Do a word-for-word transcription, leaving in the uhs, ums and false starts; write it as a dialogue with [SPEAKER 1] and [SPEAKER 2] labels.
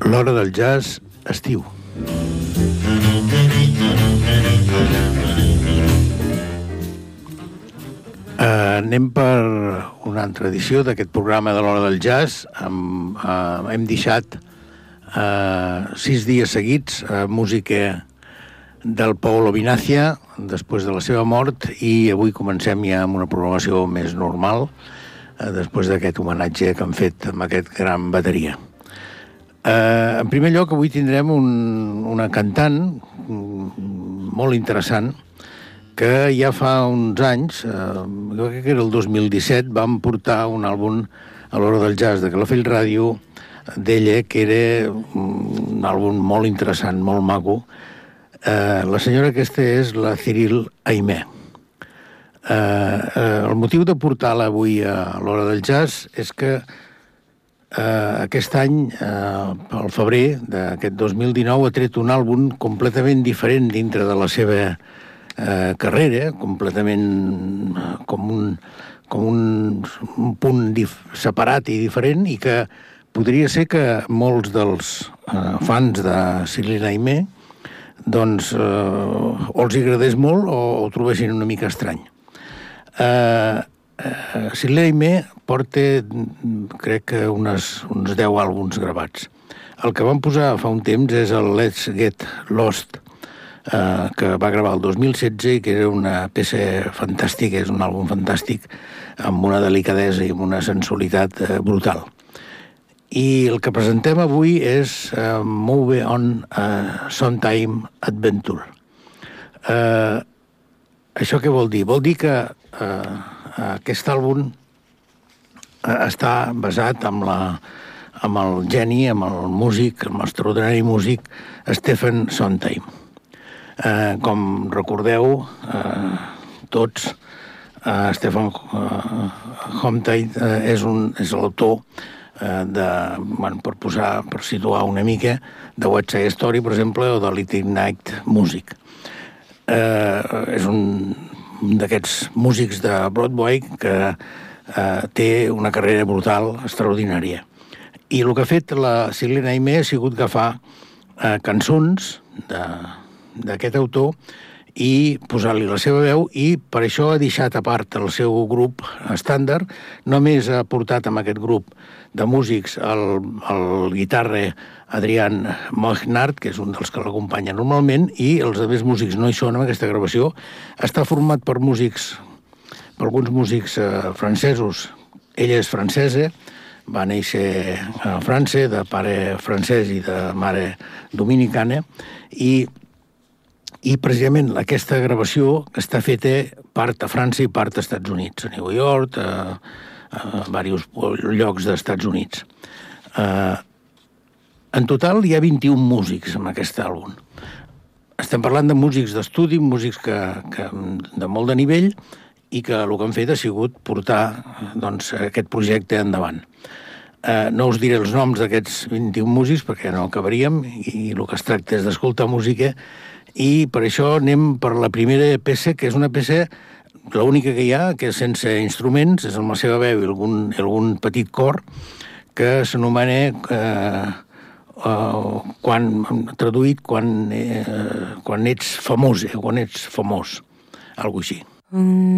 [SPEAKER 1] L'hora del jazz estiu. Uh, anem per una altra edició d'aquest programa de l'hora del jazz. Hem, uh, hem deixat uh, sis dies seguits uh, música del Paolo Vinazia després de la seva mort, i avui comencem ja amb una programació més normal uh, després d'aquest homenatge que han fet amb aquest gran bateria. Uh, en primer lloc, avui tindrem un, una cantant molt interessant que ja fa uns anys, eh, crec que era el dos mil disset, vam portar un àlbum a l'hora del jazz de Calafell Ràdio d'ella, que era un àlbum molt interessant, molt maco. Eh, la senyora aquesta és la Cyril Aimé. Eh, eh, el motiu de portar-la avui a l'hora del jazz és que eh, aquest any, eh, al febrer d'aquest dos mil dinou, ha tret un àlbum completament diferent dintre de la seva Eh, carrera, completament eh, com un, com un, un punt dif separat i diferent, i que podria ser que molts dels eh, fans de Cyril Aimé doncs eh, o els agradés molt o ho trobessin una mica estrany. Eh, eh, Cyril Aimé porta, crec que unes, uns deu àlbums gravats. El que vam posar fa un temps és el Let's Get Lost, Uh, que va gravar el dos mil setze i que era una peça fantàstica, és un àlbum fantàstic, amb una delicadesa i amb una sensualitat uh, brutal. I el que presentem avui és uh, Move On uh, Sondheim Adventure. Uh, això què vol dir? Vol dir que uh, aquest àlbum uh, està basat amb, la, amb el geni, amb el músic, amb l'extraordinari músic Stephen Sondheim. Uh, com recordeu, uh, tots, uh, Stephen uh, Sondheim uh, és, un, és l'autor uh, de, bueno, per posar, per situar una mica, de West Side Story, per exemple, o de Little Night Music. Uh, és un, un d'aquests músics de Broadway que uh, té una carrera brutal, extraordinària. I el que ha fet la Cyril Aimé ha sigut agafar uh, cançons de d'aquest autor i posar-li la seva veu, i per això ha deixat a part el seu grup estàndard. Només ha portat amb aquest grup de músics el, el guitarra Adrian Mognard, que és un dels que l'acompanya normalment, i els altres músics no hi són en aquesta gravació. Està format per músics, per alguns músics eh, francesos. Ella és francesa, va néixer a França, de pare francès i de mare dominicana, i I precisament aquesta gravació està feta part a França i part als Estats Units, a New York, a, a diversos llocs dels Estats Units. Uh, en total hi ha vint-i-un músics en aquest àlbum. Estem parlant de músics d'estudi, músics que, que, de molt de nivell, i que el que han fet ha sigut portar doncs, aquest projecte endavant. Uh, no us diré els noms d'aquests vint-i-un músics perquè no acabaríem, i el que es tracta és d'escoltar música. I per això anem per la primera peça, que és una peça, l'única que hi ha, que és sense instruments, és amb la seva veu i algun, algun petit cor, que s'anomena, eh, eh, quan, traduït, quan, eh, quan ets famós, eh, quan ets famós, alguna cosa així. Mm.